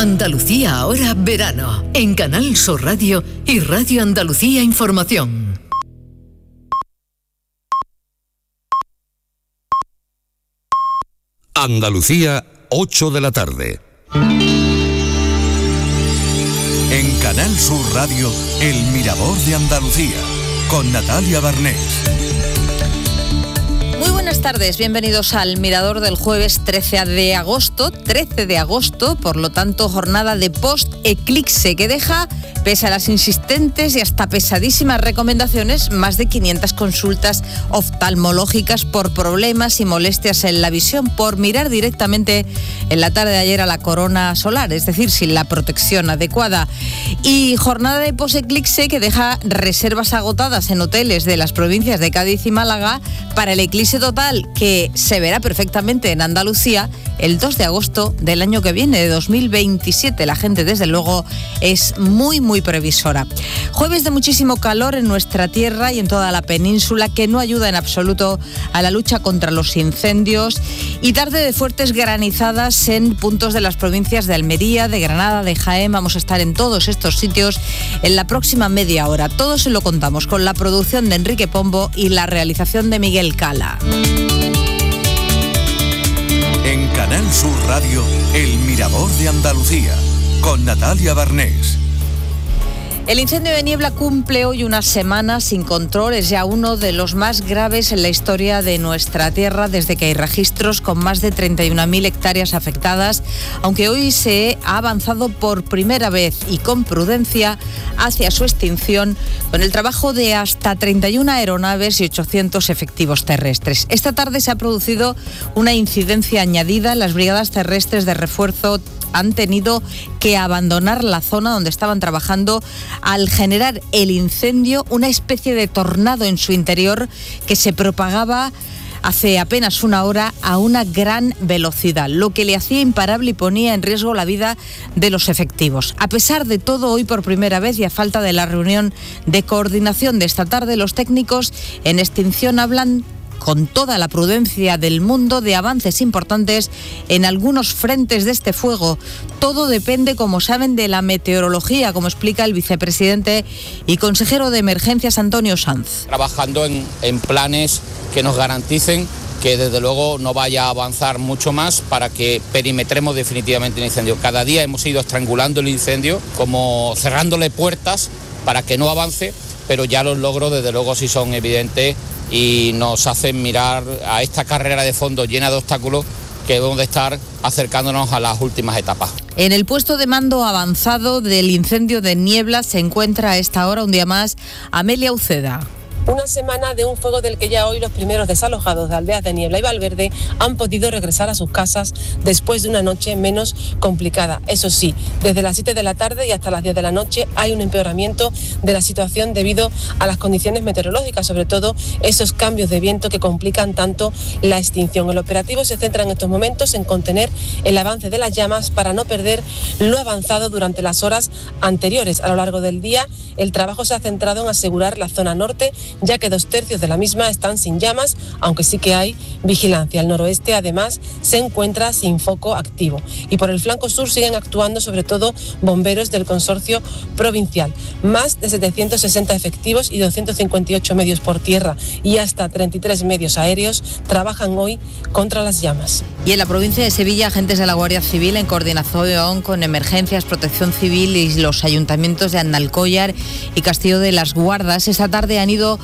Andalucía ahora verano, en Canal Sur Radio y Radio Andalucía Información. Andalucía, 8 de la tarde. En Canal Sur Radio, El Mirador de Andalucía, con Natalia Barnés. Muy buenas tardes, bienvenidos al Mirador del jueves 13 de agosto, por lo tanto jornada de post-eclipse que deja, pese a las insistentes y hasta pesadísimas recomendaciones, más de 500 consultas oftalmológicas por problemas y molestias en la visión, por mirar directamente en la tarde de ayer a la corona solar, es decir, sin la protección adecuada. Y jornada de post-eclipse que deja reservas agotadas en hoteles de las provincias de Cádiz y Málaga para el eclipse total que se verá perfectamente en Andalucía el 2 de agosto del año que viene, de 2027. La gente, desde luego, es muy previsora. Jueves de muchísimo calor en nuestra tierra y en toda la península, que no ayuda en absoluto a la lucha contra los incendios, y tarde de fuertes granizadas en puntos de las provincias de Almería, de Granada, de Jaén. Vamos a estar en todos estos sitios en la próxima media hora. Todo se lo contamos con la producción de Enrique Pombo y la realización de Miguel Cala. En Canal Sur Radio, El Mirador de Andalucía, con Natalia Barnés. El incendio de Niebla cumple hoy una semana sin control. Es ya uno de los más graves en la historia de nuestra tierra desde que hay registros, con más de 31.000 hectáreas afectadas, aunque hoy se ha avanzado por primera vez y con prudencia hacia su extinción, con el trabajo de hasta 31 aeronaves y 800 efectivos terrestres. Esta tarde se ha producido una incidencia añadida. Las brigadas terrestres de refuerzo han tenido que abandonar la zona donde estaban trabajando al generar el incendio, una especie de tornado en su interior que se propagaba hace apenas una hora a una gran velocidad, lo que le hacía imparable y ponía en riesgo la vida de los efectivos. A pesar de todo, hoy por primera vez y a falta de la reunión de coordinación de esta tarde, los técnicos en extinción hablan con toda la prudencia del mundo de avances importantes en algunos frentes de este fuego. Todo depende, como saben, de la meteorología, como explica el vicepresidente y consejero de Emergencias, Antonio Sanz. Trabajando en planes que nos garanticen que desde luego no vaya a avanzar mucho más para que perimetremos definitivamente el incendio. Cada día hemos ido estrangulando el incendio, como cerrándole puertas para que no avance, pero ya los logros desde luego sí son evidentes y nos hacen mirar a esta carrera de fondo llena de obstáculos que debemos de estar acercándonos a las últimas etapas. En el puesto de mando avanzado del incendio de Niebla se encuentra a esta hora, un día más, Amelia Uceda. Una semana de un fuego del que ya hoy los primeros desalojados de aldeas de Niebla y Valverde han podido regresar a sus casas después de una noche menos complicada. Eso sí, desde las 7 de la tarde y hasta las 10 de la noche hay un empeoramiento de la situación debido a las condiciones meteorológicas, sobre todo esos cambios de viento que complican tanto la extinción. El operativo se centra en estos momentos en contener el avance de las llamas para no perder lo avanzado durante las horas anteriores. A lo largo del día, el trabajo se ha centrado en asegurar la zona norte, ya que 2/3 de la misma están sin llamas, aunque sí que hay vigilancia. El noroeste, además, se encuentra sin foco activo. Y por el flanco sur siguen actuando sobre todo bomberos del consorcio provincial. Más de 760 efectivos y 258 medios por tierra y hasta 33 medios aéreos trabajan hoy contra las llamas. Y en la provincia de Sevilla, agentes de la Guardia Civil, en coordinación con Emergencias, Protección Civil y los ayuntamientos de Andalcóllar y Castillo de las Guardas, esta tarde han ido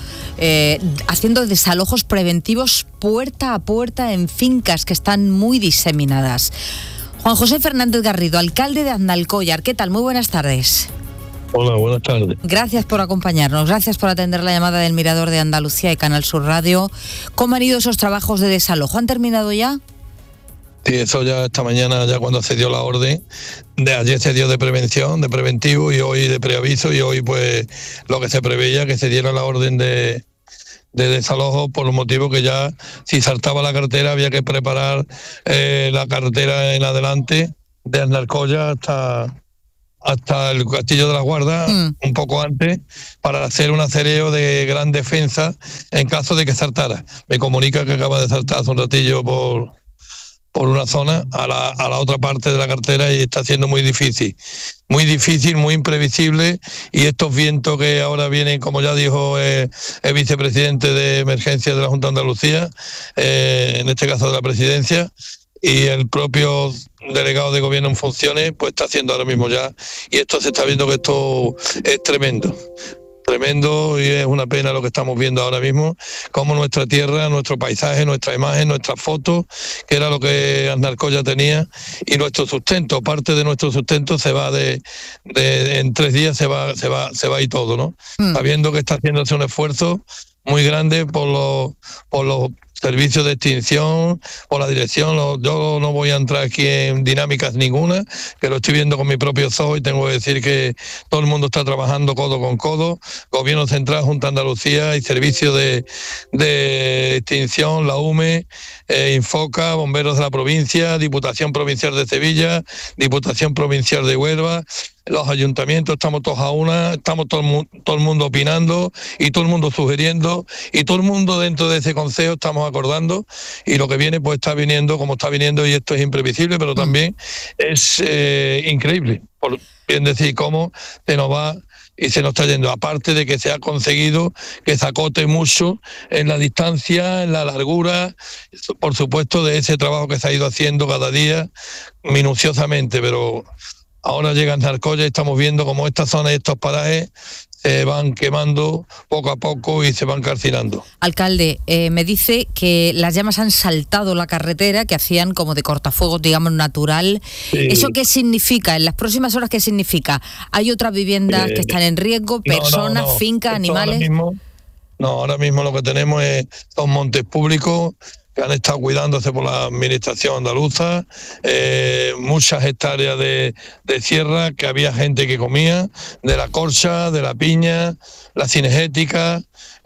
haciendo desalojos preventivos puerta a puerta en fincas que están muy diseminadas. Juan José Fernández Garrido, alcalde de Andalcóllar, ¿qué tal? Muy buenas tardes. Hola, buenas tardes. Gracias por acompañarnos, gracias por atender la llamada del Mirador de Andalucía y Canal Sur Radio. ¿Cómo han ido esos trabajos de desalojo? ¿Han terminado ya? Sí, eso ya esta mañana, ya cuando se dio la orden, de ayer se dio de prevención, de preventivo, y hoy de preaviso, y hoy pues lo que se preveía, que se diera la orden de desalojo, por los motivos que ya si saltaba la carretera había que preparar la carretera en adelante de Andalcóllar hasta el Castillo de las Guardas, un poco antes, para hacer un acereo de gran defensa en caso de que saltara. Me comunica que acaba de saltar hace un ratillo por por una zona a la otra parte de la carretera y está siendo muy difícil, muy imprevisible, y estos vientos que ahora vienen, como ya dijo el vicepresidente de emergencia de la Junta de Andalucía, en este caso de la presidencia, y el propio delegado de gobierno en funciones, pues está haciendo ahora mismo ya, y esto se está viendo que esto es tremendo, y es una pena lo que estamos viendo ahora mismo, como nuestra tierra, nuestro paisaje, nuestra imagen, nuestras fotos, que era lo que Andalcoya tenía, y nuestro sustento, parte de nuestro sustento se va en 3 días se va y todo, ¿no? Sabiendo que está haciéndose un esfuerzo muy grande por los servicios de extinción, por la dirección. Yo no voy a entrar aquí en dinámicas ninguna, que lo estoy viendo con mi propio ojo, y tengo que decir que todo el mundo está trabajando codo con codo, Gobierno Central, Junta de Andalucía y servicios de extinción, la UME, Infoca, Bomberos de la provincia, Diputación Provincial de Sevilla, Diputación Provincial de Huelva, los ayuntamientos, estamos todos a una, estamos todo el mundo opinando y todo el mundo sugiriendo, y todo el mundo dentro de ese consejo estamos acordando, y lo que viene pues está viniendo como está viniendo, y esto es imprevisible, pero también es increíble, por bien decir, cómo se nos va y se nos está yendo, aparte de que se ha conseguido que se acote mucho en la distancia, en la largura, por supuesto, de ese trabajo que se ha ido haciendo cada día minuciosamente, pero ahora llega Andalcoya y estamos viendo cómo estas zonas y estos parajes se van quemando poco a poco y se van calcinando. Alcalde, me dice que las llamas han saltado la carretera, que hacían como de cortafuegos, digamos, natural. Sí. ¿Eso qué significa? ¿En las próximas horas qué significa? ¿Hay otras viviendas que están en riesgo? ¿Personas, fincas, animales? Ahora mismo lo que tenemos son montes públicos que han estado cuidándose por la administración andaluza, muchas hectáreas de sierra que había gente que comía, de la corcha, de la piña, la cinegética,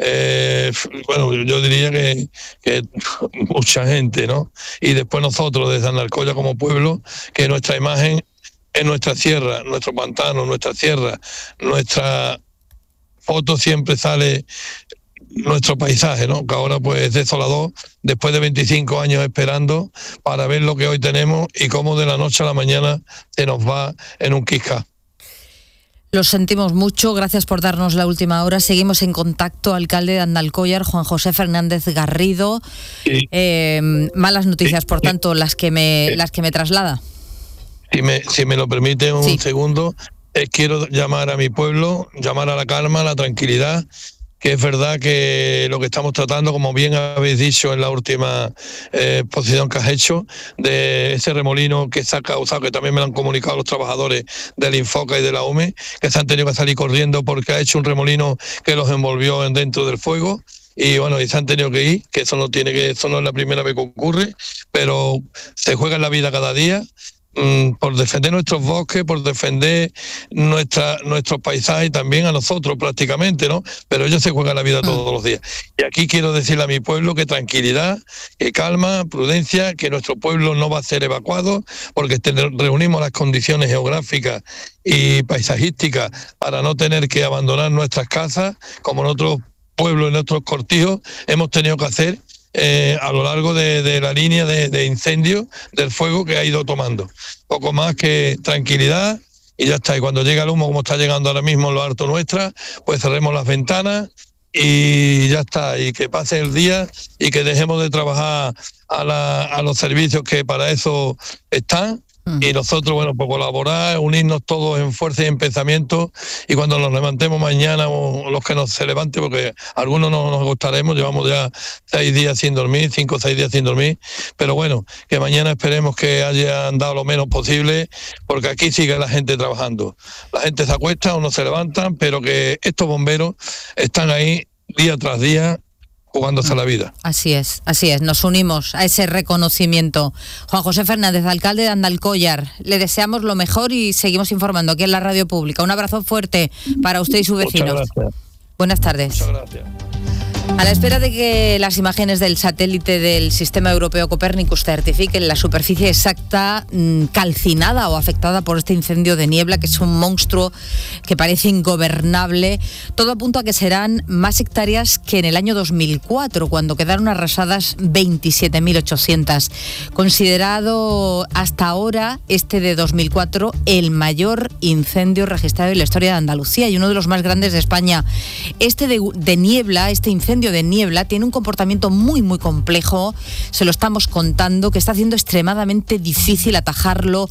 yo diría que mucha gente, ¿no? Y después nosotros desde Andalcoya como pueblo, que nuestra imagen es nuestra sierra, nuestro pantano, nuestra sierra, nuestra foto siempre sale nuestro paisaje, ¿no? Que ahora pues es desolador, después de 25 años esperando para ver lo que hoy tenemos y cómo de la noche a la mañana se nos va en un quisca. Lo sentimos mucho, gracias por darnos la última hora. Seguimos en contacto, alcalde de Andalcollar, Juan José Fernández Garrido. Sí. Malas noticias, por tanto, las que me traslada. Si me lo permite un segundo, quiero llamar a mi pueblo, llamar a la calma, a la tranquilidad, que es verdad que lo que estamos tratando, como bien habéis dicho en la última exposición que has hecho, de ese remolino que se ha causado, que también me lo han comunicado los trabajadores del Infoca y de la UME, que se han tenido que salir corriendo porque ha hecho un remolino que los envolvió dentro del fuego. Y bueno, y se han tenido que ir, que eso no es la primera vez que ocurre, pero se juega en la vida cada día, por defender nuestros bosques, por defender nuestros paisajes y también a nosotros prácticamente, ¿no? Pero ellos se juegan la vida todos los días. Y aquí quiero decirle a mi pueblo que tranquilidad, que calma, prudencia, que nuestro pueblo no va a ser evacuado, porque reunimos las condiciones geográficas y paisajísticas para no tener que abandonar nuestras casas, como en otros pueblos, en otros cortijos, hemos tenido que hacer a lo largo de la línea de incendio del fuego que ha ido tomando. Poco más que tranquilidad y ya está. Y cuando llega el humo, como está llegando ahora mismo en lo alto nuestra, pues cerremos las ventanas y ya está. Y que pase el día y que dejemos de trabajar a los servicios que para eso están. Y nosotros, bueno, pues colaborar, unirnos todos en fuerza y en pensamiento, y cuando nos levantemos mañana, o los que se levanten, porque algunos no nos acostaremos, llevamos ya 6 días sin dormir, 5 o 6 días sin dormir, pero bueno, que mañana esperemos que hayan dado lo menos posible, porque aquí sigue la gente trabajando. La gente se acuesta o no se levantan, pero que estos bomberos están ahí día tras día, jugándose la vida. Así es, nos unimos a ese reconocimiento. Juan José Fernández, alcalde de Andalcollar, le deseamos lo mejor y seguimos informando aquí en la radio pública. Un abrazo fuerte para usted y su vecino. Muchas gracias. Buenas tardes. Muchas gracias. A la espera de que las imágenes del satélite del sistema europeo Copernicus certifiquen la superficie exacta calcinada o afectada por este incendio de niebla, que es un monstruo que parece ingobernable, todo apunta a que serán más hectáreas que en el año 2004, cuando quedaron arrasadas 27.800. Considerado hasta ahora este de 2004 el mayor incendio registrado en la historia de Andalucía y uno de los más grandes de España. Este de niebla, este incendio de niebla tiene un comportamiento muy complejo, se lo estamos contando, que está haciendo extremadamente difícil atajarlo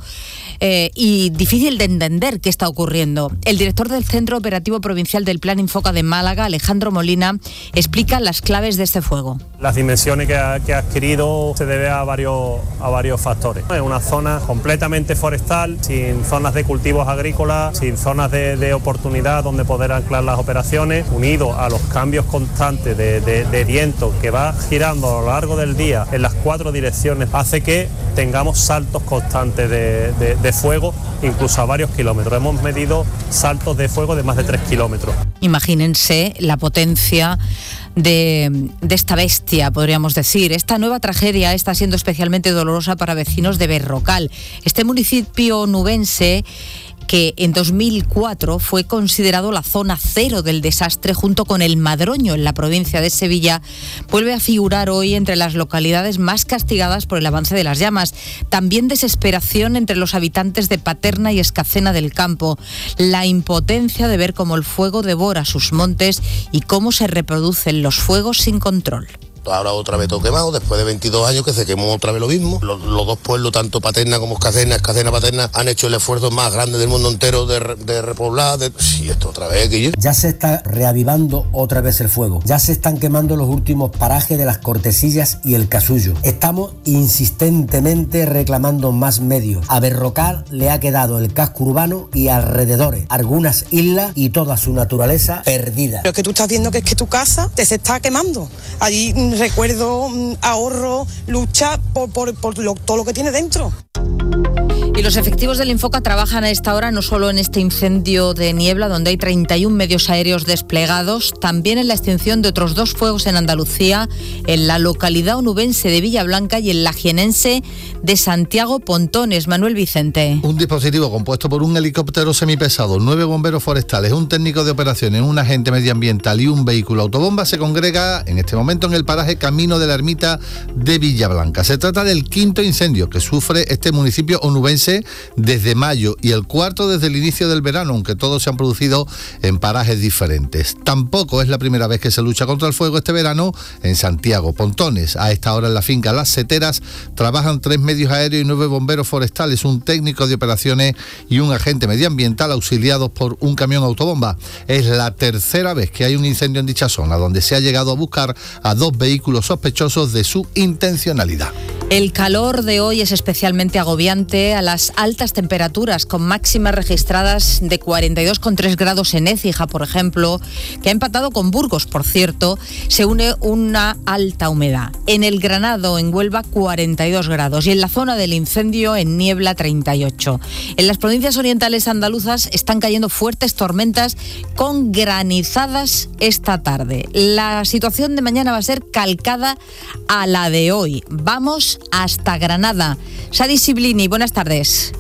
y difícil de entender qué está ocurriendo. El director del Centro Operativo Provincial del Plan Infoca de Málaga, Alejandro Molina, explica las claves de este fuego. Las dimensiones que ha adquirido se debe a varios factores. Es una zona completamente forestal, sin zonas de cultivos agrícolas, sin zonas de oportunidad donde poder anclar las operaciones, unido a los cambios constantes de viento que va girando a lo largo del día en las 4 direcciones, hace que tengamos saltos constantes de fuego, incluso a varios kilómetros. Hemos medido saltos de fuego de más de 3 kilómetros. Imagínense la potencia de esta bestia, podríamos decir. Esta nueva tragedia está siendo especialmente dolorosa para vecinos de Berrocal. Este municipio onubense, que en 2004 fue considerado la zona cero del desastre junto con el Madroño en la provincia de Sevilla, vuelve a figurar hoy entre las localidades más castigadas por el avance de las llamas. También desesperación entre los habitantes de Paterna y Escacena del Campo, la impotencia de ver cómo el fuego devora sus montes y cómo se reproducen los fuegos sin control. Ahora otra vez todo quemado, después de 22 años que se quemó otra vez lo mismo. Los dos pueblos, tanto Paterna como Escacena, Paterna, han hecho el esfuerzo más grande del mundo entero de repoblar. Sí, esto otra vez, Guillo. Ya se está reavivando otra vez el fuego. Ya se están quemando los últimos parajes de las Cortesillas y el Casullo. Estamos insistentemente reclamando más medios. A Berrocal le ha quedado el casco urbano y alrededores, algunas islas y toda su naturaleza perdida. Lo que tú estás viendo que es que tu casa te se está quemando. Allí recuerdo, ahorro, lucha por todo lo que tiene dentro. Y los efectivos del Infoca trabajan a esta hora no solo en este incendio de niebla, donde hay 31 medios aéreos desplegados, también en la extinción de otros 2 fuegos en Andalucía, en la localidad onubense de Villablanca y en la jienense de Santiago Pontones. Manuel Vicente. Un dispositivo compuesto por un helicóptero semipesado, 9 bomberos forestales, un técnico de operaciones, un agente medioambiental y un vehículo autobomba se congrega en este momento en el paraje Camino de la Ermita de Villablanca. Se trata del 5º incendio que sufre este municipio onubense desde mayo y el 4º desde el inicio del verano, aunque todos se han producido en parajes diferentes. Tampoco es la primera vez que se lucha contra el fuego este verano en Santiago Pontones. A esta hora en la finca Las Seteras trabajan 3 medios aéreos y 9 bomberos forestales, un técnico de operaciones y un agente medioambiental auxiliados por un camión autobomba. Es la 3ª vez que hay un incendio en dicha zona, donde se ha llegado a buscar a 2 vehículos sospechosos de su intencionalidad. El calor de hoy es especialmente agobiante a las altas temperaturas, con máximas registradas de 42,3 grados en Écija, por ejemplo, que ha empatado con Burgos, por cierto. Se une una alta humedad. En el Granado, en Huelva, 42 grados. Y en la zona del incendio, en Niebla, 38. En las provincias orientales andaluzas están cayendo fuertes tormentas con granizadas esta tarde. La situación de mañana va a ser calcada a la de hoy. Vamos hasta Granada. Sadi Siblini, buenas tardes.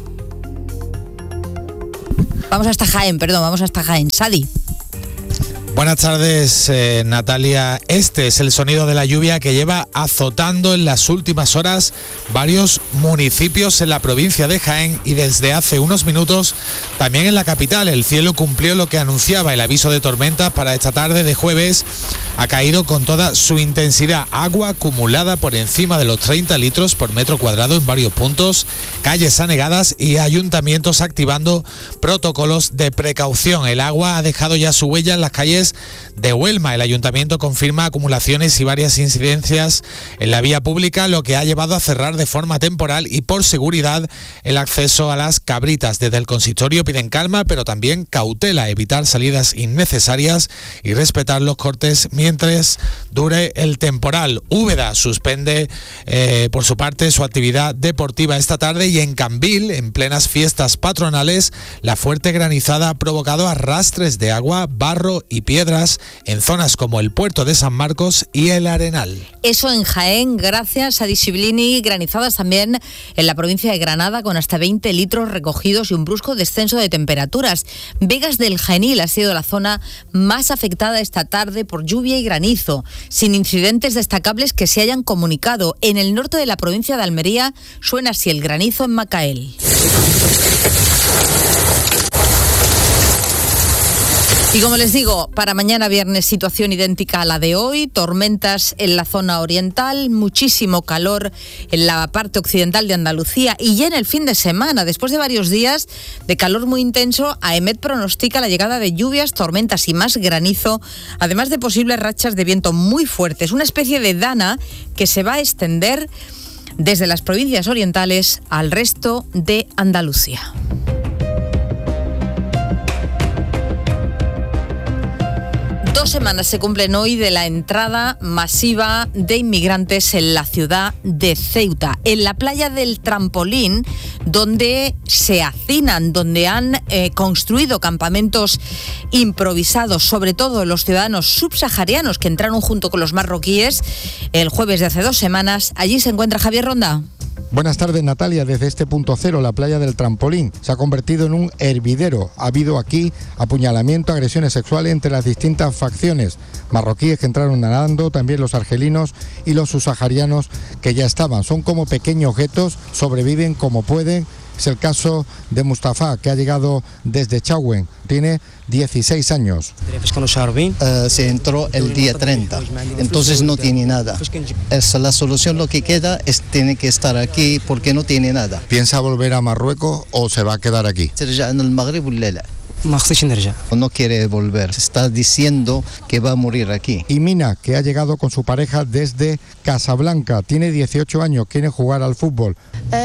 Vamos hasta Jaén. Sadi. Buenas tardes, Natalia. Este es el sonido de la lluvia que lleva azotando en las últimas horas varios municipios en la provincia de Jaén y desde hace unos minutos también en la capital. El cielo cumplió lo que anunciaba el aviso de tormentas para esta tarde de jueves. Ha caído con toda su intensidad, agua acumulada por encima de los 30 litros por metro cuadrado en varios puntos, calles anegadas y ayuntamientos activando protocolos de precaución. El agua ha dejado ya su huella en las calles de Huelma. El ayuntamiento confirma acumulaciones y varias incidencias en la vía pública, lo que ha llevado a cerrar de forma temporal y por seguridad el acceso a las Cabritas. Desde el consistorio piden calma, pero también cautela, evitar salidas innecesarias y respetar los cortes mientras dure el temporal. Úbeda suspende por su parte su actividad deportiva esta tarde, y en Cambil, en plenas fiestas patronales, la fuerte granizada ha provocado arrastres de agua, barro y piedras en zonas como el puerto de San Marcos y el Arenal. Eso en Jaén, gracias a Disciplini. Granizadas también en la provincia de Granada, con hasta 20 litros recogidos y un brusco descenso de temperaturas. Vegas del Genil ha sido la zona más afectada esta tarde por lluvia y granizo, sin incidentes destacables que se hayan comunicado. En el norte de la provincia de Almería suena así el granizo en Macael. Y como les digo, para mañana viernes situación idéntica a la de hoy, tormentas en la zona oriental, muchísimo calor en la parte occidental de Andalucía, y ya en el fin de semana, después de varios días de calor muy intenso, AEMET pronostica la llegada de lluvias, tormentas y más granizo, además de posibles rachas de viento muy fuertes, una especie de dana que se va a extender desde las provincias orientales al resto de Andalucía. 2 semanas se cumplen hoy de la entrada masiva de inmigrantes en la ciudad de Ceuta, en la playa del Trampolín, donde se hacinan, donde han construido campamentos improvisados, sobre todo los ciudadanos subsaharianos que entraron junto con los marroquíes el jueves de hace 2 semanas. Allí se encuentra Javier Ronda. Buenas tardes, Natalia. Desde este punto cero, la playa del Trampolín se ha convertido en un hervidero. Ha habido aquí apuñalamiento, agresiones sexuales entre las distintas facciones. Marroquíes que entraron nadando, también los argelinos y los subsaharianos que ya estaban. Son como pequeños guetos, sobreviven como pueden. Es el caso de Mustafa, que ha llegado desde Chauen. Tiene 16 años. Se entró el día 30, entonces no tiene nada. Es la solución, lo que queda es tiene que estar aquí porque no tiene nada. ¿Piensa volver a Marruecos o se va a quedar aquí? No quiere volver, está diciendo que va a morir aquí. Y Mina, que ha llegado con su pareja desde Casablanca, tiene 18 años, quiere jugar al fútbol.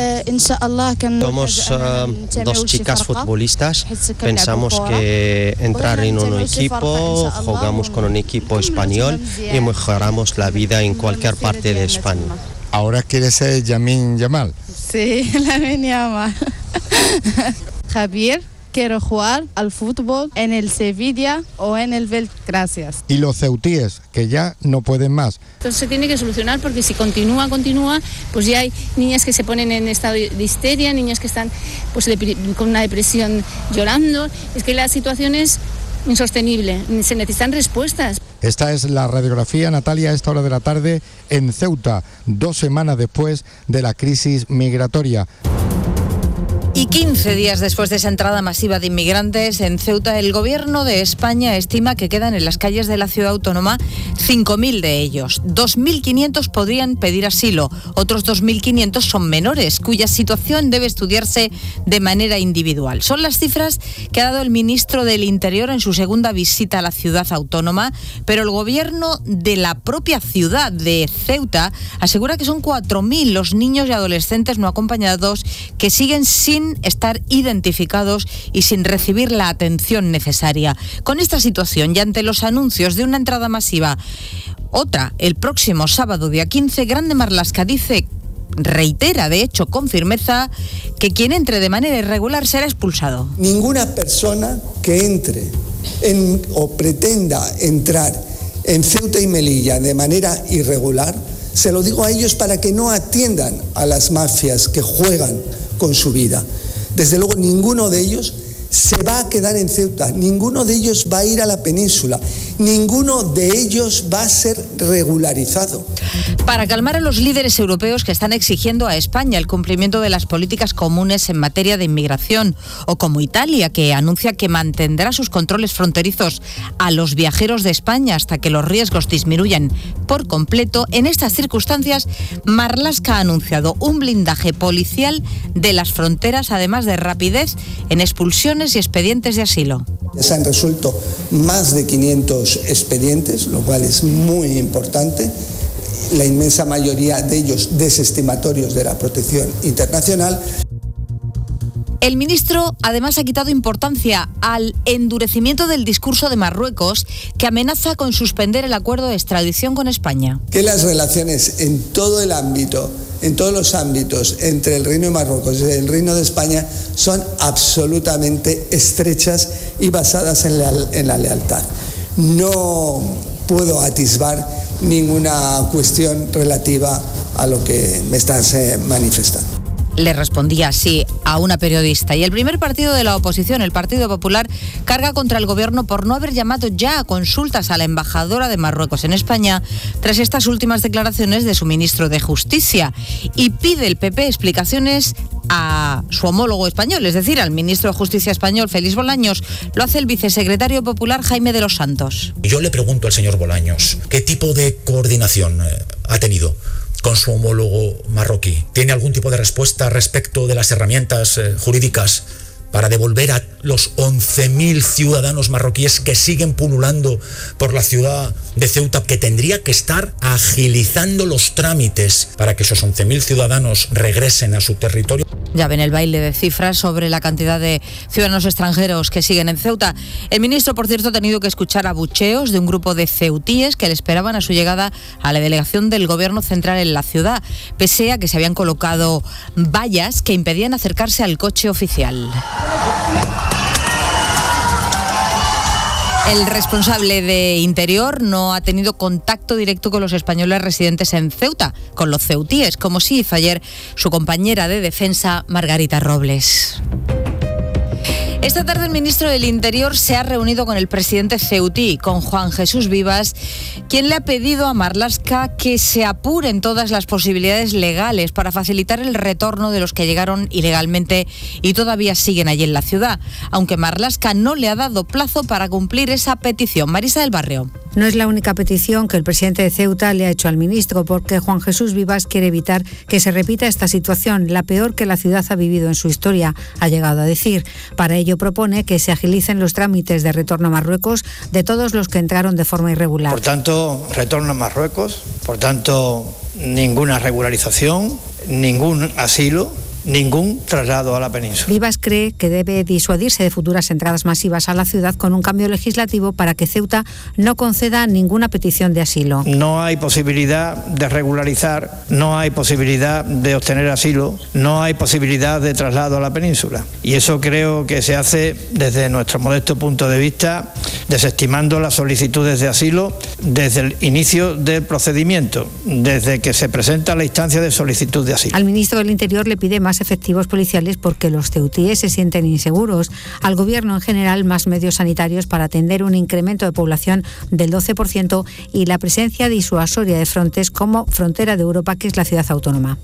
Somos 2 chicas futbolistas, pensamos que entrar en un equipo, jugamos con un equipo español y mejoramos la vida en cualquier parte de España. ¿Ahora quiere ser Yamin Yamal? Sí, Yamin Yamal. Javier, quiero jugar al fútbol en el Sevilla o en el Bel. Gracias. Y los ceutíes, que ya no pueden más. Entonces se tiene que solucionar, porque si continúa, pues ya hay niñas que se ponen en estado de histeria, niñas que están pues con una depresión llorando. Es que la situación es insostenible, se necesitan respuestas. Esta es la radiografía, Natalia, a esta hora de la tarde en Ceuta, 2 semanas después de la crisis migratoria. Y 15 días después de esa entrada masiva de inmigrantes en Ceuta, el Gobierno de España estima que quedan en las calles de la ciudad autónoma 5.000 de ellos. 2.500 podrían pedir asilo, otros 2.500 son menores, cuya situación debe estudiarse de manera individual. Son las cifras que ha dado el ministro del Interior en su segunda visita a la ciudad autónoma, pero el Gobierno de la propia ciudad de Ceuta asegura que son 4.000 los niños y adolescentes no acompañados que siguen sin estar identificados y sin recibir la atención necesaria. Con esta situación y ante los anuncios de una entrada masiva, otra el próximo sábado día 15, Grande Marlaska reitera, de hecho, con firmeza, que quien entre de manera irregular será expulsado. Ninguna persona que entre o pretenda entrar en Ceuta y Melilla de manera irregular, se lo digo a ellos para que no atiendan a las mafias que juegan con su vida. Desde luego, ninguno de ellos se va a quedar en Ceuta, ninguno de ellos va a ir a la península, ninguno de ellos va a ser regularizado. Para calmar a los líderes europeos que están exigiendo a España el cumplimiento de las políticas comunes en materia de inmigración, o como Italia, que anuncia que mantendrá sus controles fronterizos a los viajeros de España hasta que los riesgos disminuyan por completo, en estas circunstancias, Marlaska ha anunciado un blindaje policial de las fronteras, además de rapidez en expulsiones y expedientes de asilo. Se han resuelto más de 500 expedientes, lo cual es muy importante. La inmensa mayoría de ellos desestimatorios de la protección internacional. El ministro además ha quitado importancia al endurecimiento del discurso de Marruecos, que amenaza con suspender el acuerdo de extradición con España. Que las relaciones en todo el ámbito, en todos los ámbitos entre el Reino de Marruecos y el Reino de España son absolutamente estrechas y basadas en la lealtad. No puedo atisbar ninguna cuestión relativa a lo que me estás manifestando. Le respondía así a una periodista. Y el primer partido de la oposición, el Partido Popular, carga contra el gobierno por no haber llamado ya a consultas a la embajadora de Marruecos en España tras estas últimas declaraciones de su ministro de Justicia. Y pide el PP explicaciones a su homólogo español, es decir, al ministro de Justicia español, Félix Bolaños. Lo hace el vicesecretario popular, Jaime de los Santos. Yo le pregunto al señor Bolaños, ¿qué tipo de coordinación ha tenido con su homólogo marroquí? ¿Tiene algún tipo de respuesta respecto de las herramientas jurídicas para devolver a los 11.000 ciudadanos marroquíes que siguen pululando por la ciudad de Ceuta, que tendría que estar agilizando los trámites para que esos 11.000 ciudadanos regresen a su territorio? Ya ven el baile de cifras sobre la cantidad de ciudadanos extranjeros que siguen en Ceuta. El ministro, por cierto, ha tenido que escuchar abucheos de un grupo de ceutíes que le esperaban a su llegada a la delegación del gobierno central en la ciudad, pese a que se habían colocado vallas que impedían acercarse al coche oficial. El responsable de Interior no ha tenido contacto directo con los españoles residentes en Ceuta, con los ceutíes, como sí hizo ayer su compañera de Defensa, Margarita Robles. Esta tarde el ministro del Interior se ha reunido con el presidente ceutí, con Juan Jesús Vivas, quien le ha pedido a Marlaska que se apuren todas las posibilidades legales para facilitar el retorno de los que llegaron ilegalmente y todavía siguen allí en la ciudad, aunque Marlaska no le ha dado plazo para cumplir esa petición. Marisa del Barrio. No es la única petición que el presidente de Ceuta le ha hecho al ministro, porque Juan Jesús Vivas quiere evitar que se repita esta situación, la peor que la ciudad ha vivido en su historia, ha llegado a decir. Para ello propone que se agilicen los trámites de retorno a Marruecos de todos los que entraron de forma irregular. Por tanto, retorno a Marruecos, por tanto, ninguna regularización, ningún asilo, ningún traslado a la península. Vivas cree que debe disuadirse de futuras entradas masivas a la ciudad con un cambio legislativo para que Ceuta no conceda ninguna petición de asilo. No hay posibilidad de regularizar, no hay posibilidad de obtener asilo, no hay posibilidad de traslado a la península. Y eso creo que se hace desde nuestro modesto punto de vista, desestimando las solicitudes de asilo desde el inicio del procedimiento, desde que se presenta la instancia de solicitud de asilo. Al ministro del Interior le pide más efectivos policiales porque los ceutíes se sienten inseguros. Al gobierno en general, más medios sanitarios para atender un incremento de población del 12% y la presencia disuasoria de Frontex como frontera de Europa, que es la ciudad autónoma.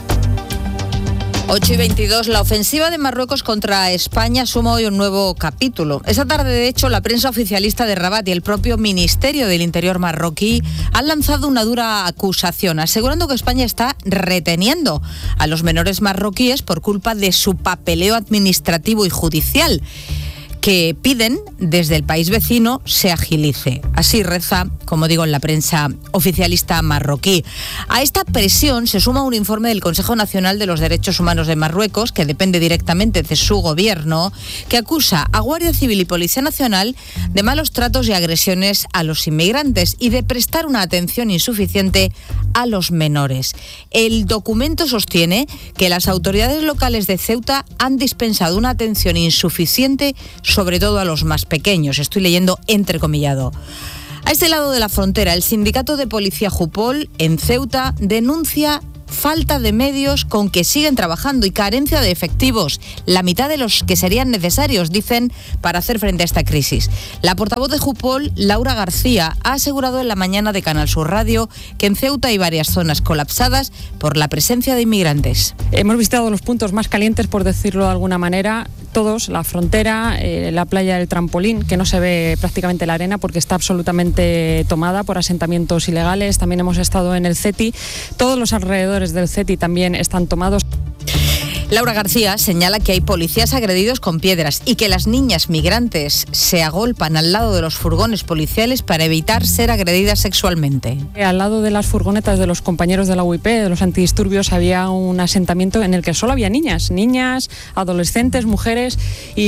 8:22, la ofensiva de Marruecos contra España suma hoy un nuevo capítulo. Esta tarde, de hecho, la prensa oficialista de Rabat y el propio Ministerio del Interior marroquí han lanzado una dura acusación, asegurando que España está reteniendo a los menores marroquíes por culpa de su papeleo administrativo y judicial, que piden desde el país vecino se agilice. Así reza, como digo, en la prensa oficialista marroquí. A esta presión se suma un informe del Consejo Nacional de los Derechos Humanos de Marruecos, que depende directamente de su gobierno, que acusa a Guardia Civil y Policía Nacional de malos tratos y agresiones a los inmigrantes y de prestar una atención insuficiente a los menores. El documento sostiene que las autoridades locales de Ceuta han dispensado una atención insuficiente, sobre todo a los más pequeños. Estoy leyendo entrecomillado. A este lado de la frontera, el sindicato de policía Jupol en Ceuta denuncia falta de medios con que siguen trabajando y carencia de efectivos, la mitad de los que serían necesarios, dicen, para hacer frente a esta crisis. La portavoz de Jupol, Laura García, ha asegurado en la mañana de Canal Sur Radio que en Ceuta hay varias zonas colapsadas por la presencia de inmigrantes. Hemos visitado los puntos más calientes, por decirlo de alguna manera, todos, la frontera, la playa del Trampolín, que no se ve prácticamente la arena porque está absolutamente tomada por asentamientos ilegales. También hemos estado en el CETI, todos los alrededores del CETI también están tomados. Laura García señala que hay policías agredidos con piedras y que las niñas migrantes se agolpan al lado de los furgones policiales para evitar ser agredidas sexualmente. Al lado de las furgonetas de los compañeros de la UIP, de los antidisturbios, había un asentamiento en el que solo había niñas, adolescentes, mujeres,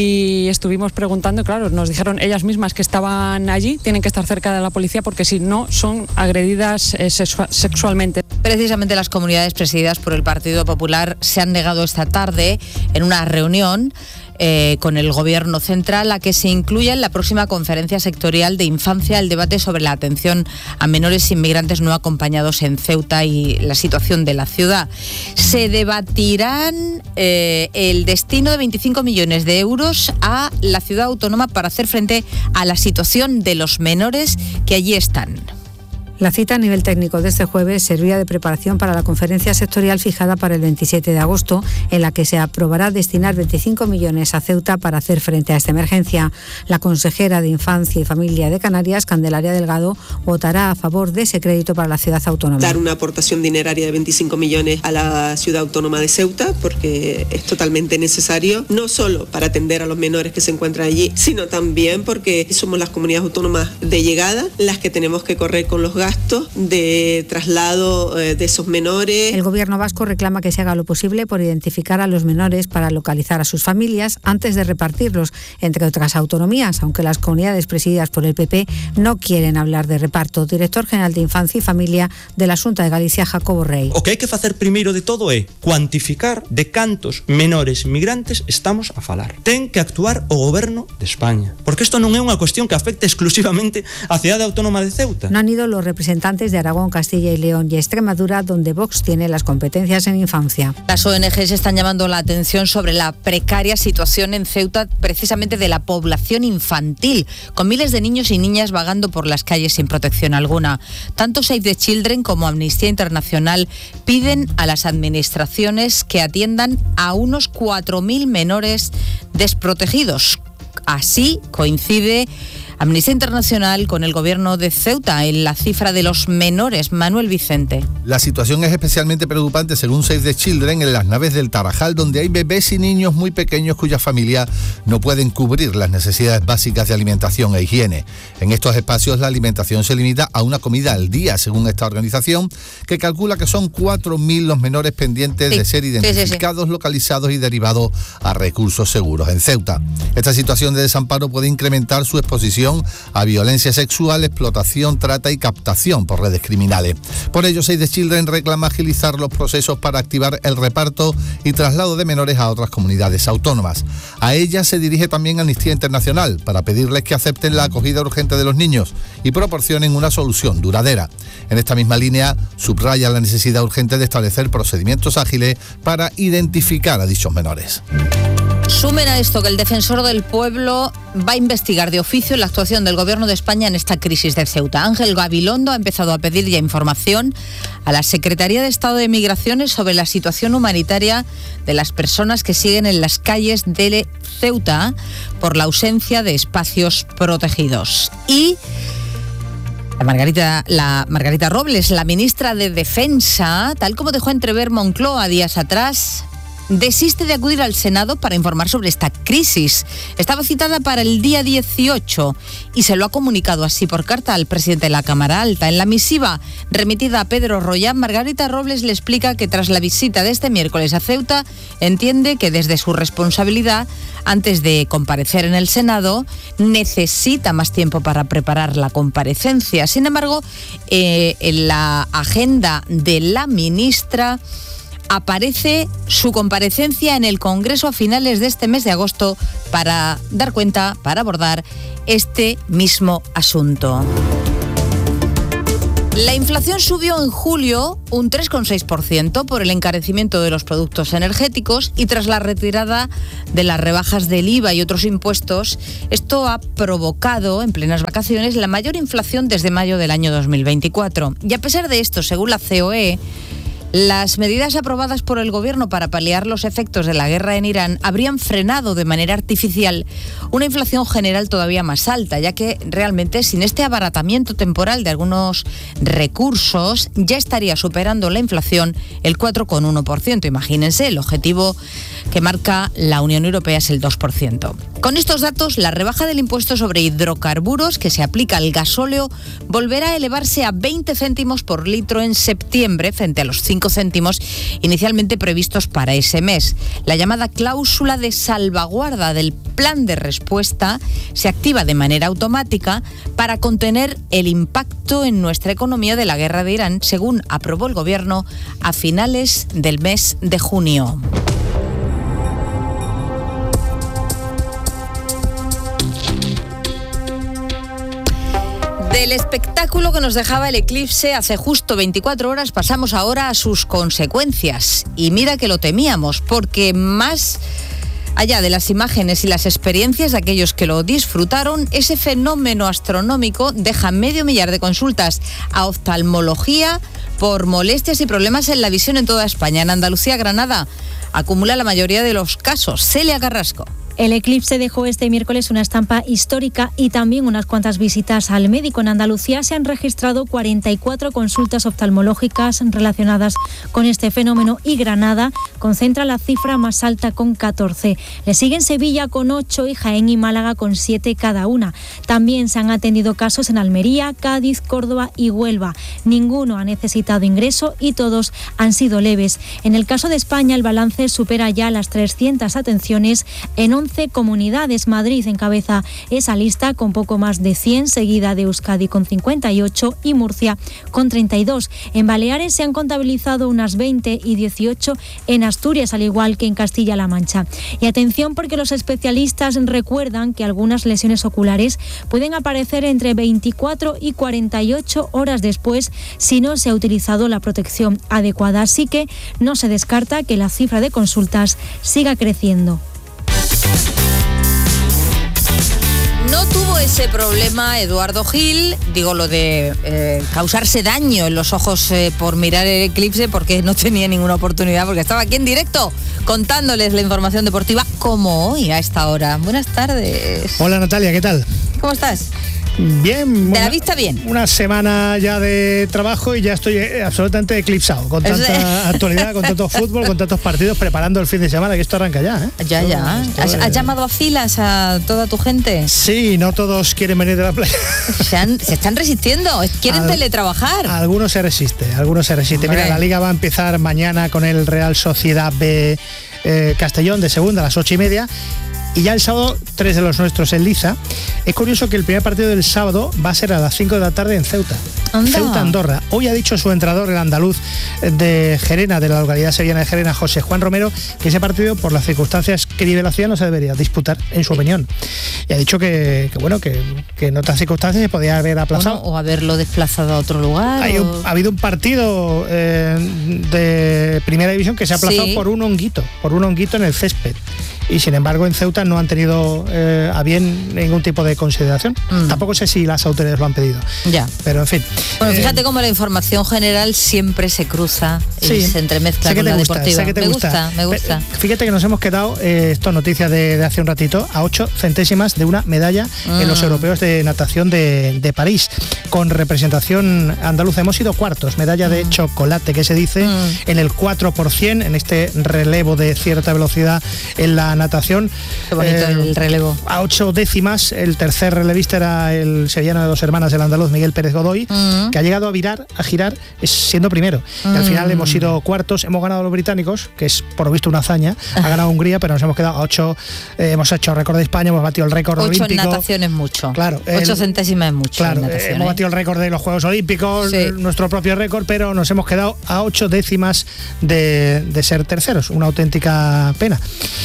y estuvimos preguntando, claro, nos dijeron ellas mismas que estaban allí, tienen que estar cerca de la policía porque si no son agredidas sexualmente. Precisamente las comunidades presididas por el Partido Popular se han negado esta tarde en una reunión con el Gobierno central a que se incluya en la próxima conferencia sectorial de infancia el debate sobre la atención a menores inmigrantes no acompañados en Ceuta y la situación de la ciudad. Se debatirán el destino de 25 millones de euros a la ciudad autónoma para hacer frente a la situación de los menores que allí están. La cita a nivel técnico de este jueves servía de preparación para la conferencia sectorial fijada para el 27 de agosto, en la que se aprobará destinar 25 millones a Ceuta para hacer frente a esta emergencia. La consejera de Infancia y Familia de Canarias, Candelaria Delgado, votará a favor de ese crédito para la ciudad autónoma. Dar una aportación dineraria de 25 millones a la ciudad autónoma de Ceuta, porque es totalmente necesario, no solo para atender a los menores que se encuentran allí, sino también porque somos las comunidades autónomas de llegada las que tenemos que correr con los gastos de traslado de esos menores. El Gobierno vasco reclama que se haga lo posible por identificar a los menores para localizar a sus familias antes de repartirlos entre otras autonomías, aunque las comunidades presididas por el PP no quieren hablar de reparto. Director General de Infancia y Familia de la Xunta de Galicia, Jacobo Rey. O que hai que facer primeiro de todo é cuantificar de cantos menores migrantes estamos a falar. Ten que actuar o Goberno de España, porque isto non é unha cuestión que afecte exclusivamente á cidade autónoma de Ceuta. No han ido los representantes de Aragón, Castilla y León y Extremadura, donde Vox tiene las competencias en infancia. Las ONGs están llamando la atención sobre la precaria situación en Ceuta, precisamente de la población infantil, con miles de niños y niñas vagando por las calles sin protección alguna. Tanto Save the Children como Amnistía Internacional piden a las administraciones que atiendan a unos 4.000 menores desprotegidos. Así coincide Amnistía Internacional con el Gobierno de Ceuta en la cifra de los menores. Manuel Vicente. La situación es especialmente preocupante, según Save the Children, en las naves del Tarajal, donde hay bebés y niños muy pequeños cuyas familias no pueden cubrir las necesidades básicas de alimentación e higiene. En estos espacios la alimentación se limita a una comida al día, según esta organización, que calcula que son 4.000 los menores pendientes de ser identificados, localizados y derivados a recursos seguros en Ceuta. Esta situación de desamparo puede incrementar su exposición a violencia sexual, explotación, trata y captación por redes criminales. Por ello, Save the Children reclama agilizar los procesos para activar el reparto y traslado de menores a otras comunidades autónomas. A ella se dirige también Amnistía Internacional para pedirles que acepten la acogida urgente de los niños y proporcionen una solución duradera. En esta misma línea, subraya la necesidad urgente de establecer procedimientos ágiles para identificar a dichos menores. Sumen a esto que el Defensor del Pueblo va a investigar de oficio la actuación del Gobierno de España en esta crisis de Ceuta. Ángel Gabilondo ha empezado a pedir ya información a la Secretaría de Estado de Migraciones sobre la situación humanitaria de las personas que siguen en las calles de Ceuta por la ausencia de espacios protegidos. Y Margarita Robles, la ministra de Defensa, tal como dejó entrever Moncloa días atrás, desiste de acudir al Senado para informar sobre esta crisis. Estaba citada para el día 18 y se lo ha comunicado así por carta al presidente de la Cámara Alta. En la misiva remitida a Pedro Rollán, Margarita Robles le explica que tras la visita de este miércoles a Ceuta, entiende que desde su responsabilidad, antes de comparecer en el Senado, necesita más tiempo para preparar la comparecencia. Sin embargo, en la agenda de la ministra aparece su comparecencia en el Congreso a finales de este mes de agosto para dar cuenta, para abordar este mismo asunto. La inflación subió en julio un 3,6% por el encarecimiento de los productos energéticos y tras la retirada de las rebajas del IVA y otros impuestos, esto ha provocado en plenas vacaciones la mayor inflación desde mayo del año 2024. Y a pesar de esto, según la COE, Las medidas aprobadas por el Gobierno para paliar los efectos de la guerra en Irán habrían frenado de manera artificial una inflación general todavía más alta, ya que realmente sin este abaratamiento temporal de algunos recursos ya estaría superando la inflación el 4,1%. Imagínense, el objetivo que marca la Unión Europea es el 2%. Con estos datos, la rebaja del impuesto sobre hidrocarburos que se aplica al gasóleo volverá a elevarse a 20 céntimos por litro en septiembre frente a los 5 céntimos inicialmente previstos para ese mes. La llamada cláusula de salvaguarda del plan de respuesta se activa de manera automática para contener el impacto en nuestra economía de la guerra de Irán, según aprobó el Gobierno a finales del mes de junio. Del espectáculo que nos dejaba el eclipse hace justo 24 horas pasamos ahora a sus consecuencias. Y mira que lo temíamos, porque más allá de las imágenes y las experiencias de aquellos que lo disfrutaron, ese fenómeno astronómico deja 500.000 de consultas a oftalmología por molestias y problemas en la visión en toda España. En Andalucía, Granada acumula la mayoría de los casos. Celia Carrasco. El eclipse dejó este miércoles una estampa histórica y también unas cuantas visitas al médico. En Andalucía se han registrado 44 consultas oftalmológicas relacionadas con este fenómeno y Granada concentra la cifra más alta con 14. Le siguen Sevilla con 8 y Jaén y Málaga con 7 cada una. También se han atendido casos en Almería, Cádiz, Córdoba y Huelva. Ninguno ha necesitado ingreso y todos han sido leves. En el caso de España, el balance supera ya las 300 atenciones en 11 comunidades. Madrid encabeza esa lista con poco más de 100, seguida de Euskadi con 58 y Murcia con 32. En Baleares se han contabilizado unas 20 y 18 en Asturias, al igual que en Castilla-La Mancha. Y atención, porque los especialistas recuerdan que algunas lesiones oculares pueden aparecer entre 24 y 48 horas después si no se ha utilizado la protección adecuada. Así que no se descarta que la cifra de consultas siga creciendo. No tuvo ese problema Eduardo Gil, digo lo de causarse daño en los ojos por mirar el eclipse, porque no tenía ninguna oportunidad, porque estaba aquí en directo contándoles la información deportiva como hoy a esta hora. Buenas tardes. Hola Natalia, ¿qué tal? ¿Cómo estás? Bien. ¿De la vista bien? Una semana ya de trabajo y ya estoy absolutamente eclipsado con tanta actualidad, con tanto fútbol, con tantos partidos, preparando el fin de semana, que esto arranca ya, ¿eh? Ya. ¿Has llamado a filas a toda tu gente? Sí, no todos quieren venir de la playa. Se están resistiendo, quieren teletrabajar. Algunos se resisten. Mira, la Liga va a empezar mañana con el Real Sociedad B Castellón de segunda a las 8:30. Y ya el sábado, 3 de los nuestros en Liza. Es curioso que el primer partido del sábado va a ser a las 5 de la tarde en Ceuta. ¡Anda! Ceuta-Andorra. Hoy ha dicho su entrenador, el andaluz de Gerena, de la localidad sevillana de Gerena, José Juan Romero, que ese partido, por las circunstancias que vive la ciudad, no se debería disputar, en su opinión. Y ha dicho que en otras circunstancias se podía haber aplazado. O haberlo desplazado a otro lugar. Ha habido un partido de primera división que se ha aplazado por un honguito en el césped. Y sin embargo en Ceuta no han tenido a bien ningún tipo de consideración. Tampoco sé si las autoridades lo han pedido. Ya. Pero en fin. Bueno, fíjate cómo la información general siempre se cruza y se entremezcla con la deportiva. Sé que te gusta. Me gusta. Fíjate que nos hemos quedado, esto noticia de hace un ratito, a 8 centésimas de una medalla en los europeos de natación de París, con representación andaluza. Hemos sido cuartos, medalla de chocolate, que se dice, en el 4%, en este relevo de cierta velocidad en la natación. Qué bonito el relevo. A 8 décimas, el tercer relevista era el sevillano de Dos Hermanas, el andaluz Miguel Pérez Godoy, que ha llegado a girar siendo primero. Y al final hemos sido cuartos, hemos ganado a los británicos, que es por lo visto una hazaña, ha ganado Hungría, pero nos hemos quedado a 8, hemos hecho récord de España, hemos batido el récord 8 olímpico. 8 en natación es mucho. Claro. 8 centésimas es mucho. Claro, en natación, hemos batido el récord de los Juegos Olímpicos, nuestro propio récord, pero nos hemos quedado a 8 décimas de ser terceros, una auténtica pena. Pero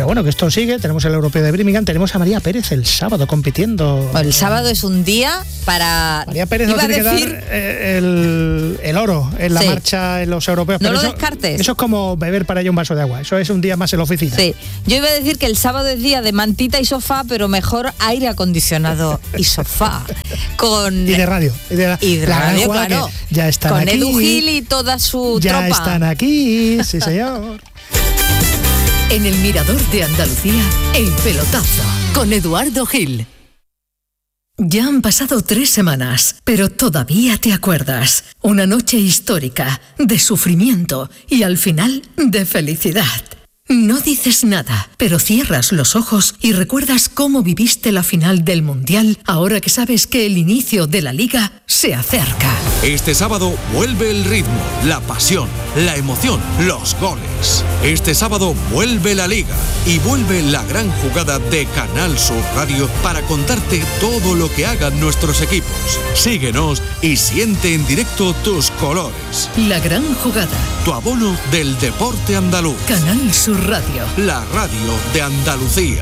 bueno, que esto sigue. Tenemos el Europeo de Birmingham, tenemos a María Pérez el sábado compitiendo. El sábado es un día para... María Pérez nos tiene que dar el oro en la marcha en los europeos. No lo descartes. Eso es como beber para ella un vaso de agua. Eso es un día más en la oficina. Sí. Yo iba a decir que el sábado es día de mantita y sofá, pero mejor aire acondicionado y sofá. Y de radio. Y de radio, claro. Ya están con aquí. Edu Gil y toda su ya tropa. Ya están aquí, sí señor. En el Mirador de Andalucía, El Pelotazo, con Eduardo Gil. Ya han pasado 3 semanas, pero todavía te acuerdas. Una noche histórica, de sufrimiento y al final de felicidad. No dices nada, pero cierras los ojos y recuerdas cómo viviste la final del Mundial ahora que sabes que el inicio de la Liga se acerca. Este sábado vuelve el ritmo, la pasión, la emoción, los goles. Este sábado vuelve la Liga y vuelve la gran jugada de Canal Sur Radio para contarte todo lo que hagan nuestros equipos. Síguenos y siente en directo tus colores. La gran jugada. Tu abono del deporte andaluz. Canal Sur Radio. La radio de Andalucía.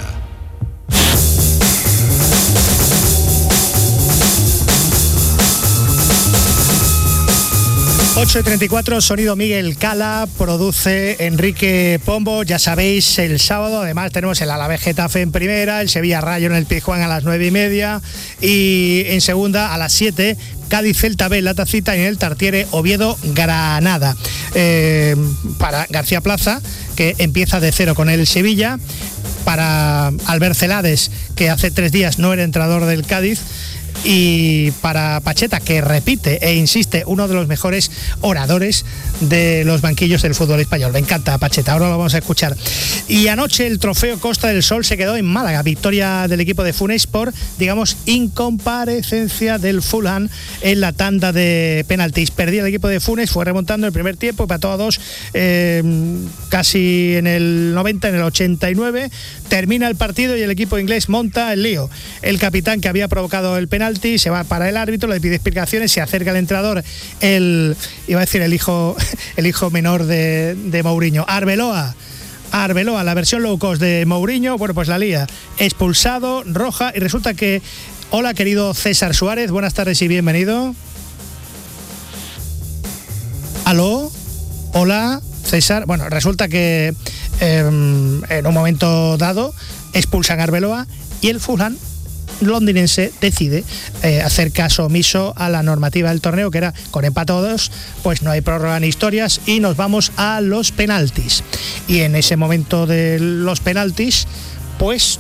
Ocho y 34, sonido Miguel Cala, produce Enrique Pombo. Ya sabéis, el sábado además tenemos el Alavés Getafe en primera, el Sevilla Rayo en el Pizjuán a las 9:30 y en segunda a las 7 Cádiz Celta B en la Tacita y en el Tartiere Oviedo Granada. Para García Plaza, que empieza de cero con el Sevilla, para Albert Celades, que hace 3 días no era entrenador del Cádiz, y para Pacheta, que repite e insiste, uno de los mejores oradores de los banquillos del fútbol español. Me encanta Pacheta, ahora lo vamos a escuchar. Y anoche el trofeo Costa del Sol se quedó en Málaga, victoria del equipo de Funes por, digamos, incomparecencia del Fulham en la tanda de penaltis. Perdía el equipo de Funes, fue remontando el primer tiempo, empató a 2 casi en el 90, en el 89, termina el partido y el equipo inglés monta el lío. El capitán, que había provocado el penalti, se va para el árbitro, le pide explicaciones, se acerca al entrenador, el hijo menor de Mourinho, Arbeloa, la versión low cost de Mourinho, bueno, pues la lía, expulsado, roja, y resulta que, hola querido César Suárez, buenas tardes y bienvenido. ¿Aló? Hola, César. Bueno, resulta que en un momento dado expulsan a Arbeloa y el Fulham londinense decide hacer caso omiso a la normativa del torneo, que era con empate a 2, pues no hay prórroga ni historias y nos vamos a los penaltis. Y en ese momento de los penaltis, pues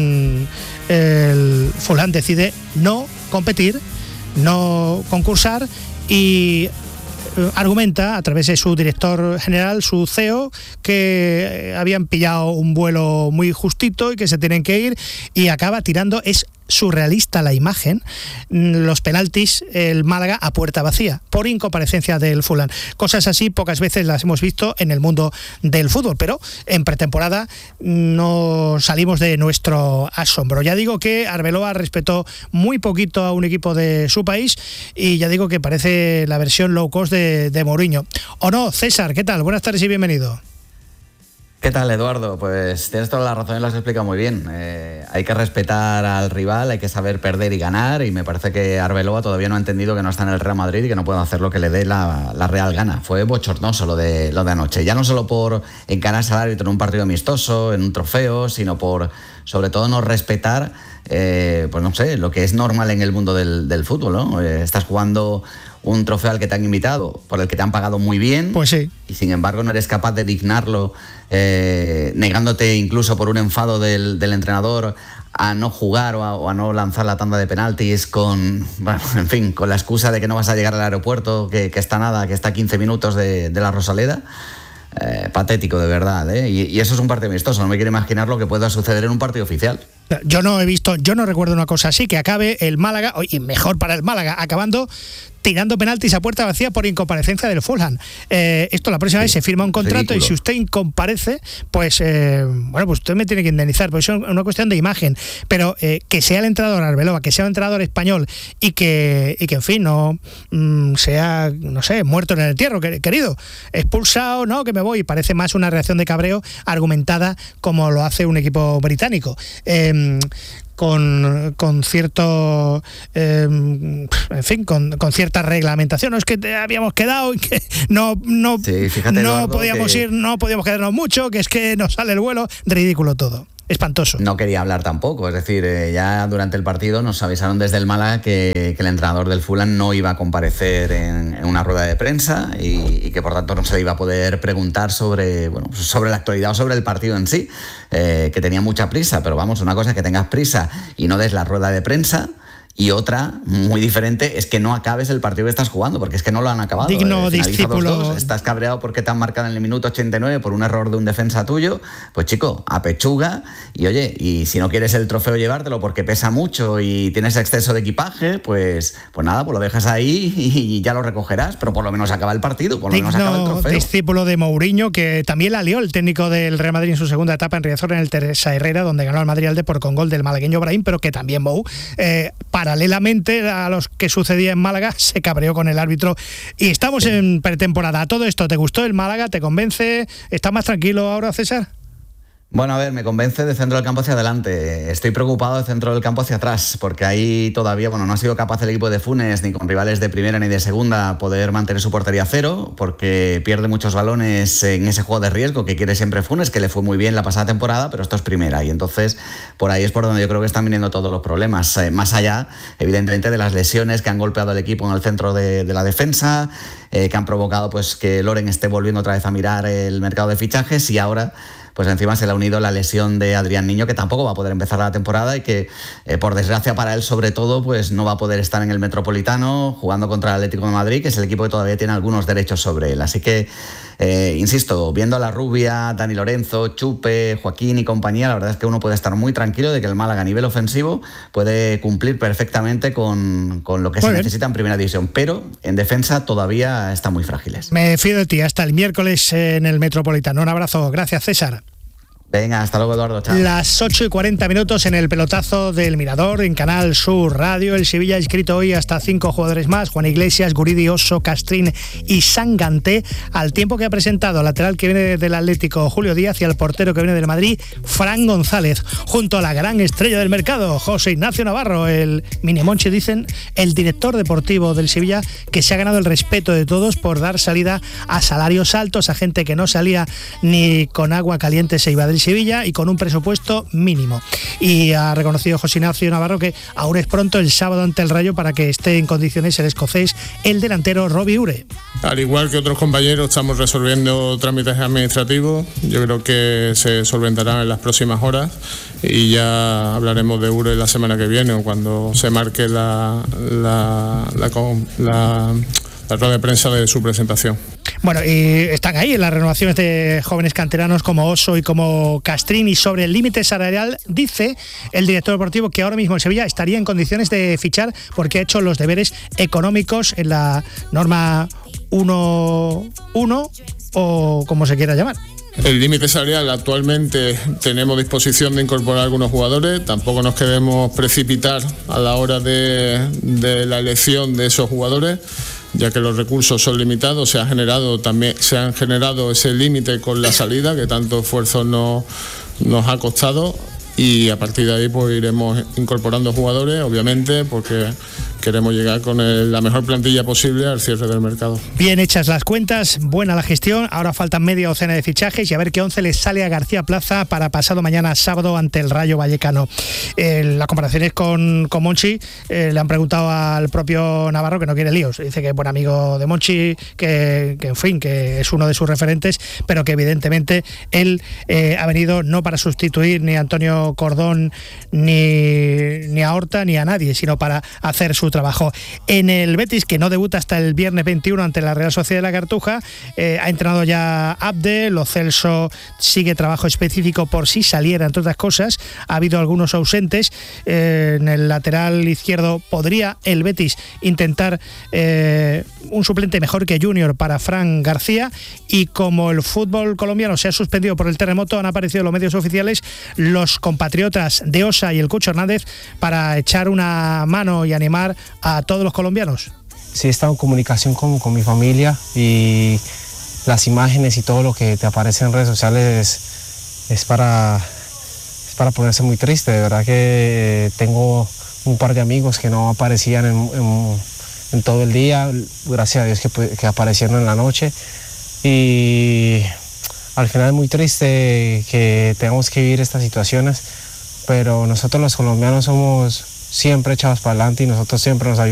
el Fulham decide no competir, no concursar y argumenta a través de su director general, su CEO, que habían pillado un vuelo muy justito y que se tienen que ir, y acaba tirando, es surrealista la imagen, los penaltis, el Málaga a puerta vacía, por incomparecencia del Fulham. Cosas así pocas veces las hemos visto en el mundo del fútbol, pero en pretemporada no salimos de nuestro asombro. Ya digo que Arbeloa respetó muy poquito a un equipo de su país y ya digo que parece la versión low cost de Mourinho. ¿O no? César, ¿qué tal? Buenas tardes y bienvenido. ¿Qué tal, Eduardo? Pues tienes toda la razón y lo has explicado muy bien. Hay que respetar al rival, hay que saber perder y ganar, y me parece que Arbeloa todavía no ha entendido que no está en el Real Madrid y que no puede hacer lo que le dé la real gana. Fue bochornoso lo de anoche, ya no solo por encararse al árbitro en un partido amistoso, en un trofeo, sino por, sobre todo, no respetar, pues no sé, lo que es normal en el mundo del fútbol, ¿no? Estás jugando un trofeo al que te han invitado, por el que te han pagado muy bien, pues sí, y sin embargo no eres capaz de dignarlo, negándote incluso por un enfado del entrenador a no jugar o a no lanzar la tanda de penaltis con, bueno, en fin, con la excusa de que no vas a llegar al aeropuerto, que está a 15 minutos de la Rosaleda. Patético, de verdad, y eso es un partido amistoso, no me quiero imaginar lo que pueda suceder en un partido oficial. Yo no recuerdo una cosa así, que acabe el Málaga, y mejor para el Málaga, acabando tirando penaltis a puerta vacía por incomparecencia del Fulham. Esto la próxima vez se firma un contrato, ridículo. Y si usted incomparece, pues pues usted me tiene que indemnizar, porque es una cuestión de imagen. Pero que sea el entrenador Arbeloa, que sea un entrenador español y que en fin, no sea, no sé, muerto en el entierro, querido, expulsado, no, que me voy, parece más una reacción de cabreo argumentada como lo hace un equipo británico. Con cierto en fin, con cierta reglamentación. No es que habíamos quedado y que no podíamos ir, no podíamos quedarnos mucho, que es que nos sale el vuelo, ridículo todo. Espantoso. No quería hablar tampoco, es decir, ya durante el partido nos avisaron desde el Málaga que el entrenador del Fulham no iba a comparecer en una rueda de prensa y que por tanto no se le iba a poder preguntar sobre la actualidad o sobre el partido en sí, que tenía mucha prisa, pero vamos, una cosa es que tengas prisa y no des la rueda de prensa, y otra, muy diferente, es que no acabes el partido que estás jugando, porque es que no lo han acabado. Digno discípulo. Estás cabreado porque te han marcado en el minuto 89 por un error de un defensa tuyo, pues chico, a pechuga, y oye, y si no quieres el trofeo llevártelo porque pesa mucho y tienes exceso de equipaje, pues nada, pues lo dejas ahí y ya lo recogerás, pero por lo menos acaba el partido, por lo menos acaba el trofeo. Discípulo de Mourinho, que también la lió el técnico del Real Madrid en su segunda etapa en Riazor, en el Teresa Herrera, donde ganó al Madrid al Depor con gol del malagueño Brahim, pero que también Mou, paralelamente a los que sucedía en Málaga, se cabreó con el árbitro. Y estamos en pretemporada. ¿Todo esto te gustó el Málaga? ¿Te convence? ¿Estás más tranquilo ahora, César? Bueno, a ver, me convence de centro del campo hacia adelante. Estoy preocupado de centro del campo hacia atrás, porque ahí todavía, no ha sido capaz el equipo de Funes, ni con rivales de primera ni de segunda, poder mantener su portería a cero, porque pierde muchos balones en ese juego de riesgo que quiere siempre Funes, que le fue muy bien la pasada temporada, pero esto es primera, y entonces por ahí es por donde yo creo que están viniendo todos los problemas, más allá, evidentemente, de las lesiones que han golpeado al equipo en el centro de la defensa, que han provocado pues que Loren esté volviendo otra vez a mirar el mercado de fichajes, y ahora pues encima se le ha unido la lesión de Adrián Niño, que tampoco va a poder empezar la temporada y que, por desgracia para él sobre todo, pues no va a poder estar en el Metropolitano jugando contra el Atlético de Madrid, que es el equipo que todavía tiene algunos derechos sobre él. Así que, insisto, viendo a la Rubia, Dani Lorenzo, Chupe, Joaquín y compañía, la verdad es que uno puede estar muy tranquilo de que el Málaga a nivel ofensivo puede cumplir perfectamente con lo que se necesita en primera división, pero en defensa todavía están muy frágiles. Me fío de ti, hasta el miércoles en el Metropolitano. Un abrazo, gracias, César. Venga, hasta luego, Eduardo, chao. Las 8:40 en el pelotazo del Mirador, en Canal Sur Radio. El Sevilla ha inscrito hoy hasta 5 jugadores más: Juan Iglesias, Guridi, Oso, Castrín y Sanganté, al tiempo que ha presentado al lateral que viene del Atlético, Julio Díaz, y al portero que viene del Madrid, Fran González, junto a la gran estrella del mercado, José Ignacio Navarro, el mini Monchi, dicen, el director deportivo del Sevilla, que se ha ganado el respeto de todos por dar salida a salarios altos, a gente que no salía ni con agua caliente se iba del Sevilla, y con un presupuesto mínimo. Y ha reconocido José Ignacio Navarro que aún es pronto, el sábado ante el Rayo, para que esté en condiciones el escocés, el delantero Robbie Ure. Al igual que otros compañeros, estamos resolviendo trámites administrativos. Yo creo que se solventarán en las próximas horas y ya hablaremos de Ure la semana que viene, o cuando se marque la rueda de prensa de su presentación. Bueno, y están ahí en las renovaciones de jóvenes canteranos como Oso y como Castrín. Y sobre el límite salarial, dice el director deportivo que ahora mismo el Sevilla estaría en condiciones de fichar, porque ha hecho los deberes económicos en la norma 1.1 o como se quiera llamar. El límite salarial, actualmente tenemos disposición de incorporar algunos jugadores, tampoco nos queremos precipitar a la hora de la elección de esos jugadores, ya que los recursos son limitados. Se han generado ese límite con la salida, que tanto esfuerzo nos ha costado, y a partir de ahí pues iremos incorporando jugadores, obviamente, porque queremos llegar con la mejor plantilla posible al cierre del mercado. Bien hechas las cuentas, buena la gestión. Ahora faltan media docena de fichajes y a ver qué 11 les sale a García Plaza para pasado mañana sábado ante el Rayo Vallecano. La comparación es con Monchi. Le han preguntado al propio Navarro, que no quiere líos. Dice que es buen amigo de Monchi, que en fin, que es uno de sus referentes, pero que evidentemente él ha venido no para sustituir ni a Antonio Cordón, ni a Horta, ni a nadie, sino para hacer su su trabajo. En el Betis, que no debuta hasta el viernes 21 ante la Real Sociedad de la Cartuja, ha entrenado ya Abde. Lo Celso sigue trabajo específico por si saliera, entre otras cosas. Ha habido algunos ausentes. En el lateral izquierdo podría el Betis intentar un suplente mejor que Junior para Fran García, y como el fútbol colombiano se ha suspendido por el terremoto, han aparecido en los medios oficiales los compatriotas de Osa y el Cucho Hernández para echar una mano y animar a todos los colombianos. Sí, he estado en comunicación con mi familia, y las imágenes y todo lo que te aparece en redes sociales es para ponerse muy triste. De verdad que tengo un par de amigos que no aparecían en todo el día, gracias a Dios que aparecieron en la noche, y al final es muy triste que tengamos que vivir estas situaciones, pero nosotros los colombianos somos siempre echados para adelante y nosotros siempre nos ayudamos.